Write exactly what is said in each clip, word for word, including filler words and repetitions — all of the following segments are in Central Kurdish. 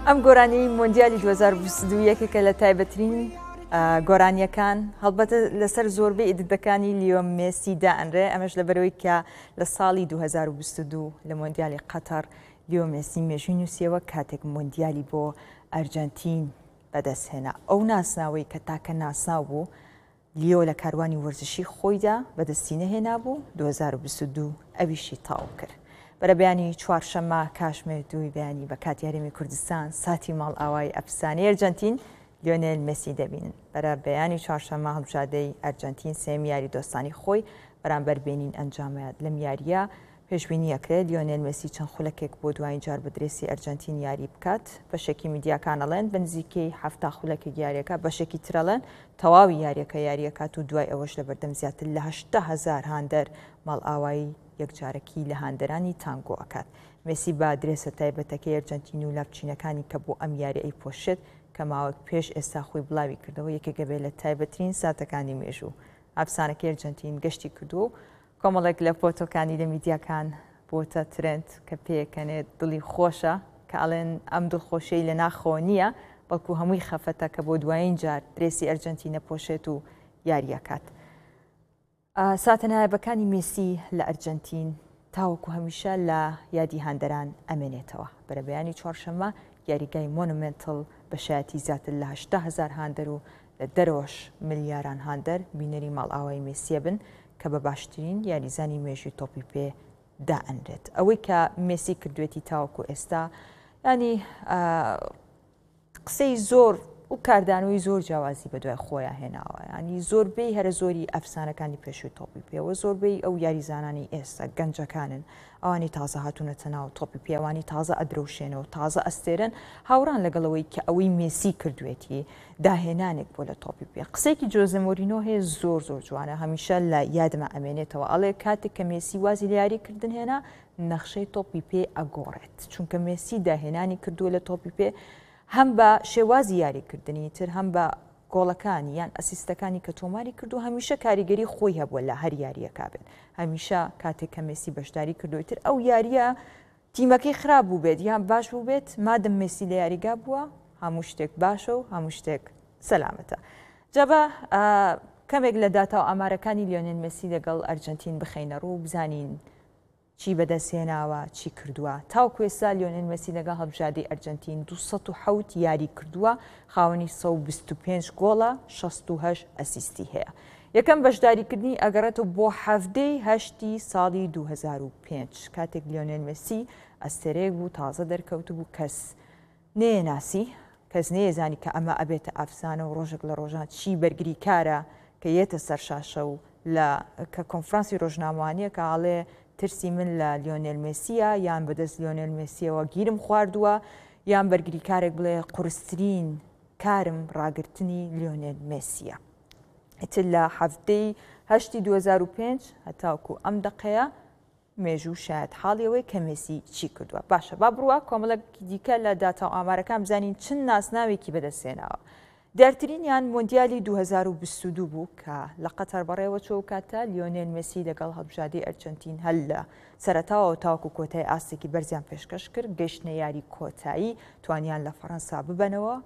ئەم گۆرانی مۆندیالی دوو هەزار و بیست و دوو یەکێکە لە تایبەترین گۆرانیەکان هەڵبەتە لەسەر زۆربەی ئیددەکانی لیۆ مێسی دائەنرێ ئەمەش لەبەرەوەی کە لە ساڵی دوو هەزار و بیست و دوو لە مۆندیالی قەتەر لیۆ مێسی مێژووی نووسیەوە کاتێک مۆندیالی بۆ ئەرجەنتین بەدەستهێنا ئەو ناسناوەی کە تاکە ناسناو بوو لیۆ لە کاروانی وەرزشی خۆیدا بەدەستی نەهێنا بوو دوو هەزار و بیست و دوو ئەویشی تاو کرد. بەرە بەیانی چوارشەممە کاشمێر دووی بەیانی بە کاتی هەرێمی کوردستان ساتی ماڵ ئاوای ئەفسانەی ئەرجەنتین لیۆنێل مێسی دەبینن. بەرە بەیانی چوارشەممە هەڵبژاردەی ئەرجەنتین سێم یاری دۆستانی خۆی بەرامبەر بینین ئەنجامەیە لەم یاریە پێشبینی ئەکرێت لیۆنێل مێسی چەند خولەکێک بۆ دوایین جار بە درێسی ئەرجەنتین یاری بکات. بەشێکی میدیاکان ئەڵێن بە نزیکەی هەفتا خولەکێک یاریەکە بەشێکی ترەڵێن تەواوی یاریەکە یاریەکات و دوای ئەوەش لە بەردەم زیاتر لە هەشتا هەزار هاندەر ماڵ ئاوایی یەکجارەکی لە هاندەرانی تانگۆ ئەکات. مێسی با درێسە تایبەتەکەی ئەرجەنتین و لاپچینەکانی کە بۆ ئەم یاری ئەی پۆشێت کە ماوەک پێش ئێستا خۆی بڵاوی کردەوە یەکێکە بێت لە تایبەترین ساتەکانی مێژوو. ئەفسانەکەی ئەرجەنتین گەشتی کردو و کۆمەڵێک لە فۆتۆکانی لە میدیاکان بۆتە ترند کە پێکەنێت دڵی خۆشە کە ئەڵێن ئەم دڵخۆشەی لە ناخۆ نییە بەڵکو هەمووی خەفەتە کە بۆ دوایین جار درێسی ئەرجەنتینە پۆشێت و یاریەکات. ساتەنایەبەکانی مێسی لە ئەرجەنتین تاوەکو هەمیشە لە یادی هاندەران ئەمێنێتەوە. بەرە بەیانی چوارشەممە یاریگای مۆنومنتڵ بە شایەتی زیاتر لە هەشتا هەزار هاندەر و لە دەرەوەش ملیاران هاندەر بینەری ماڵ ئاوای مێسیە بن کە بە باشترین یاریزانی مێژوی تۆپی پێ دائەنرێت. ئەوەی کە مێسی کردوێتی تاوەکو ئێستا ینی قسەی زۆر و کاردانەوەی زۆر جیاوازی بە دوای خۆیان هێناوە. ینی زۆربەی هەرە زۆری ئەفسانەکانی پێشووی تۆپی پێوە زۆربەی ئەو یاریزانانی ئێستا گەنجەکانن ئەوانی تازە هاتوونەتە ناو تۆپی پێوانی تازە ئەدرەوشێنەوە تازە ئەستێرن هاوڕان لەگەڵەوەی کە ئەوەی مێسی کردوێتی داهێنانێک بۆ لە تۆپی پێ. قسێکی جۆزە مۆرینۆ هەیە زۆر زۆر جوانە هەمیشە لە یادمە ئەمێنێتەوە ئەڵێ کاتێک کە مێسی وازی لە یاریکردن هێنا نەخشەی تۆپی پێ ئەگۆڕێت چونکە مێسی داهێنانی کردووە لە تۆپی پێ هەم بە شێوازی یاریکردنی تر هەم بە گۆڵەکانی یان ئەسیستەکانی کە تۆماری کردو هەمیشە کاریگەری خۆی هەبووە لە هەر یاریەکە بێت. هەمیشە کاتێک کە مێسی بەشداری کردوتر ئەو یاریە تیمەکەی خراپ بوو بێت یان باش بوو بێت مادەم مێسی لە یاریگا بووە هەموو شتێک باشە و هەموو شتێک سەلامەتە. جەبە کەمێک لە داتا و ئامارەکانی لیۆنێل مێسی لەگەڵ ئەرجەنتین بخەینە ڕوو بزانین چی بەدەستهێناوە چی کردووە. تاوەکو ئێستا لیۆنێل مێسی لەگەڵ هەڵبژاردەی ئەرجەنتین دووسەد و حەوت یاری کردووە خاوەنی سەد و بیست و پێنج گۆڵە شەست و هەشت ئەسیستی هەیە. یەکەم بەشداریکردنی ئەگەڕێتەوە بۆ هەفتەی هەشتی ساڵی دوو هەزار و پێنج کاتێک لیۆنێل مێسی ئەستێرەیەک بوو تازە دەرکەوت بوو کەس نێناسی کەس نێزانی کە ئەمە ئەبێتە ئەفسانە و ڕۆژێک لە ڕۆژان چی بەرگری کارە کە یێتە سەرشاشە و لە کە کۆنفرانسی ڕۆژنامەوانیە کە ئاڵێ ترسی من لە لیۆنێل مێسیە یان بەدەست لیۆنێل مێسیەوە گیرم خواردووە یان بەرگری کارێک بڵێ قورسترین کارم ڕاگررتنی لیۆنێل مێسیە. ئیتر لە هەفتەی هەشتی دوو هەزار و پێنج هەتاوکو ئەم دقەیە مێژوو شاید حاڵیەوەی کە مێسی چی کردووە. باشە با بڕوە کۆمەڵێکی دیکە لە داتا و ئامارەکان بزانین چەند ناسناوێکی بەدەستێناوە. دیارترینیان مۆندیالی دوو هەزار و بیست و دوو بوو کە لە قەتەر بەڕێوە چۆ کاتە لیۆنێل مێسی لەگەڵ هەڵبژاردەی ئەرجەنتین هەل لە سەرەتاوە تاوەکو کۆتای ئاستێکی بەرزیان پێشکەش کرد گەشتنە یاری کۆتایی توانیان لە فەڕەنسا ببەنەوە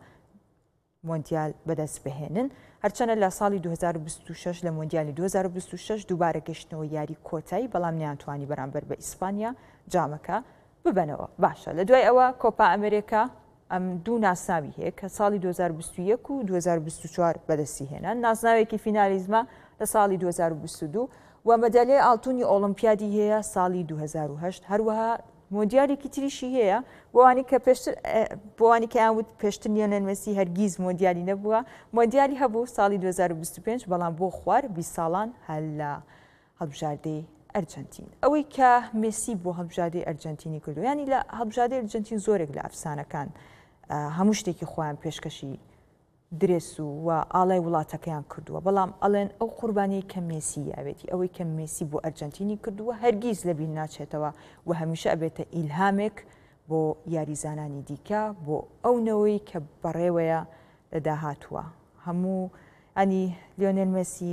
مۆندیال بەدەست بهێنن هەرچەنە لە ساڵی دوو هەزار و بیست و شەش لە مۆندیالی دوو هەزار و بیست و شەش دووبارە گەشتنەوە یاری کۆتایی بەڵام نیانتوانی بەرامبەر بە ئیسپانیا جامەکە ببەنەوە. باشە لە دوای ئەوە کۆپا ئەمریکا ئەم دوو ناسناوی هەیە کە ساڵی دوو هەزار و بیست و یەک و دوو هەزار و بیست و چوار بەدەستی هێنان ناسناوێکی فینالیزمە لە ساڵی دوو هەزار و بیست و دوو و مەدالیای ئاڵتوونی ئۆڵمپیادی هەیە ساڵی دوو هەزار و هەشت هەروەها مۆندیالێکی تریشی هەیە بۆوانی کە پێشتر بۆوانی کە یانوت پێشتر لیۆنێل مێسی هەرگیز مۆندیالی نەبووە مۆندیالی هەبوو ساڵی دوو هەزار و بیست و پێنج بەڵام بۆ خوار بیست ساڵان هەل لە هەڵبژاردەی ئەرجەنتین. ئەوەی کە مێسی بۆ هەڵبژاردەی ئەرجەنتینی کردو ینی لە هەڵبژاردەی ئەرجەنتین زۆرێک لە ئەفسانەکان هەموو شتێکی خۆیان پێشکەشی درێس و ئاڵای وڵاتەکەیان کردووە بەڵام ئەڵێن ئەو قوربانەی کە مێسی یاوێتی ئەوەی کە مێسی بۆ ئەرجەنتینی کردووە هەرگیز لەبیر ناچێتەوە و هەمیشە ئەبێتە ئیلهامێک بۆ یاریزانانی دیکە بۆ ئەونەوەی کە بەڕێوەیە لە داهاتووە. هەموو ئەنی لیۆنێل مێسی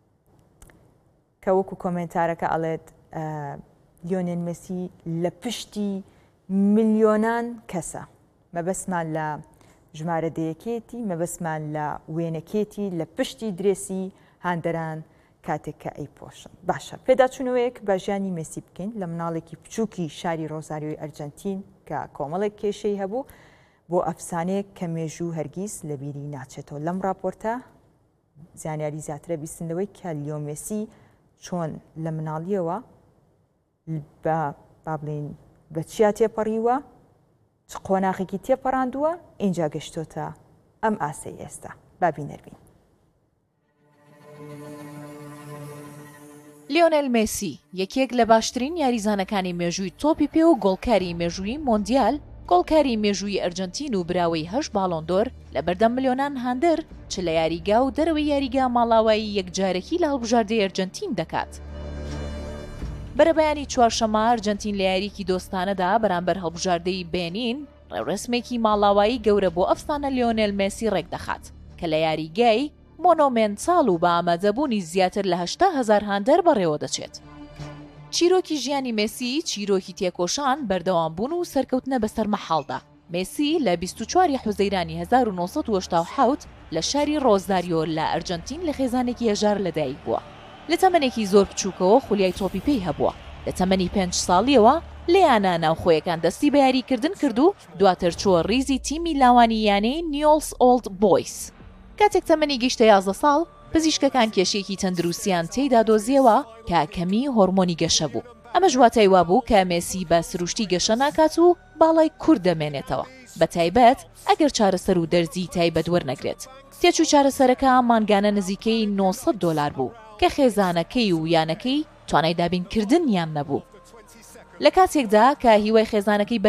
کە وەکو کۆمنتارەکە ئەڵێت لیۆنێل مێسی لە پشتی ملیۆنان کەسە مەبەستمان لە ژمارە دەیەکێتی، مەبەستمان لە وێنەکێتی لە پشتی درێسی هاندەران کاتێک کە ئەیپۆشن. باشە پێداچوونەوەیەک بە ژیانی مێسی بکەین لە مناڵێکی بچووکی شاری ڕۆزاریۆی ئەرجەنتین کە کۆمەڵێک کێشەی هەبوو بۆ ئەفسانەیەک کە مێژوو هەرگیز لە بیری ناچێتەوە. لەم راپۆرتە زانیاری زیاترە بیستنەوەی کە لیۆ مێسی چۆن لە مناڵیەوە بە با بڵێن بە چیا تێپەڕیوە، چ قۆناغێکی تێپەڕاندووە، ئینجا گەشتۆتە ئەم ئاسەی ئێستا. بابینەربین. لیۆنێل مێسی یەکێک لە باشترین یاریزانەکانی مێژووی تۆپی پێ و گۆڵکاری مێژووی مۆندیال، گۆڵکاری مێژووی ئەرجەنتین و براوەی هەشت باڵۆندۆر لە بەردەم ملیۆنان هاندەر چ لە یاریگا و دەرەوەی یاریگا ماڵاوایی یەکجارێکی لە هەڵبژاردەی ئەرجەنتین دەکات. بەرەبەیانی چوارشەممە ئەرجەنتین لە یاریکی دۆستانەدا بەرامبەر هەڵبژاردەی بێنین ڕێوڕسمێکی ماڵاوایی گەورە بۆ ئەفسانە لیۆنێل مێسی ڕێک دەخات کە لە یاریگای مۆنۆمێنتاڵ و بە ئامادەبوونی زیاتر لە هەشتا هەزار هاندەر بەڕێوە دەچێت. چیرۆکی ژیانی مێسی چیرۆکی تێکۆشان بەردەوام بوون و سەرکەوتنە بەسەر مەحاڵدا. مێسی لە بیست و چوار حوزەیرانی هەزار و نۆسەد و هەشتا و حەوت لە شاری ڕۆزداریۆ لە ئەرجەنتین لە خێزانێکی هەژار لەدایک بووە. لە تەمەنێکی زۆر بچووکەوە خولیای تۆپی پێی هەبووە. لە تەمەنی پێنج ساڵیەوە لێیانە ناوخۆیەکان دەستی بە یاریکردن کرد و دواتر چووە ڕیزی تیمی لاوانی یانەی نیۆلز ئۆڵد بۆیس. کاتێک تەمەنی گەیشتە یازدە ساڵ پزیشکەکان کێشێکی تەندروستیان تێیدا دۆزیەوە کە کەمی هۆرمۆنی گەشە بوو. ئەمە ژواتای وا بوو کە مێسی بە سروشتی گەشە ناکات و باڵای کورد دەمێنێتەوە، بە تایبەت ئەگەر چارەسەر و دەرزی تایبەت وەرنەگرێت. تێچوو چارەسەرەکە مانگانە نزیکەی نۆسەد دۆلار بوو کە خێزانەکەی و یانەکەی توانای دابینکردنیان نەبوو. لە کاتێکدا کە هیوای خێزانەکەی